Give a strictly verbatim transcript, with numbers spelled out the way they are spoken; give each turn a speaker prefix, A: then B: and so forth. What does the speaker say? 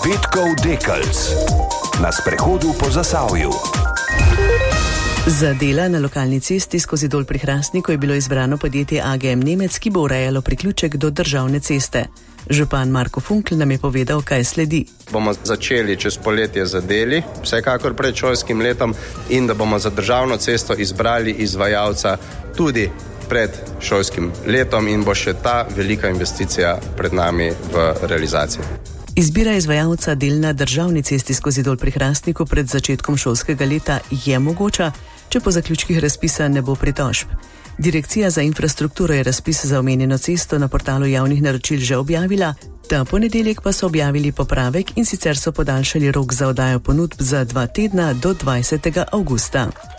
A: Petkov Dekelc na sprehodu po Zasavju.
B: Za dela na lokalni cesti skozi Dol pri Hrastniku je bilo izbrano podjetje A G M Nemec, ki bo urejalo priključek do državne ceste. Župan Marko Funkl nam je povedal, kaj sledi.
C: Bomo začeli čez poletje z deli, vsekakor pred šolskim letom, in da bomo za državno cesto izbrali izvajalca tudi pred šolskim letom in bo še ta velika investicija pred nami v realizaciji.
B: Izbira izvajalca del na državni cesti skozi Dol pri Hrastniku pred začetkom šolskega leta je mogoča, če po zaključkih razpisa ne bo pritožb. Direkcija za infrastrukturo je razpis za omenjeno cesto na portalu javnih naročil že objavila, ta ponedeljek pa so objavili popravek in sicer so podaljšali rok za oddajo ponudb za dva tedna do dvajsetega avgusta.